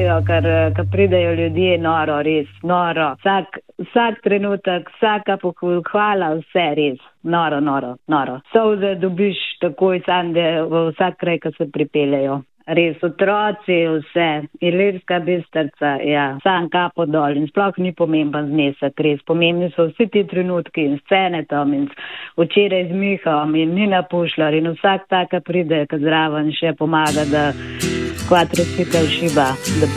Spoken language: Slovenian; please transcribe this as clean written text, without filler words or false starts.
pridejo, ker pridejo ljudje, noro, res, noro. Vsak trenutek, vsaka pohvala, vse res. Noro. Solze dobiš takoj sam, da v vsak kraj, ko se pripeljejo. Res, otroci, vse. Ilirska Bistrica, ja, sam kapo dol in sploh ni pomemben znesek, res. Pomembni so vsi ti trenutki in scene tam in včeraj z Mihom in Nina Pušlar in vsak taka pride, ki zraven še pomaga, da kvadrocikl šiba, da